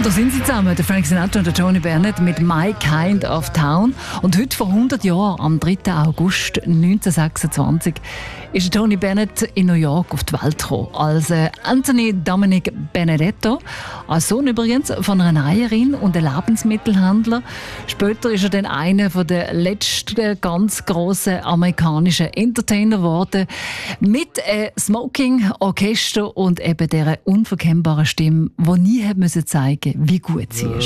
da sind sie zusammen, der Frank Sinatra und der Tony Bennett mit «My Kind of Town». Und heute vor 100 Jahren, am 3. August 1926, ist Tony Bennett in New York auf die Welt gekommen. Als Anthony Dominic Benedetto, als Sohn übrigens von einer Näherin und einem Lebensmittelhändler. Später ist er dann einer der letzten ganz grossen amerikanischen Entertainer geworden. Mit Smoking, Orchester und eben dieser unverkennbaren Stimme, die nie hat zeigen, wie gut sie ist.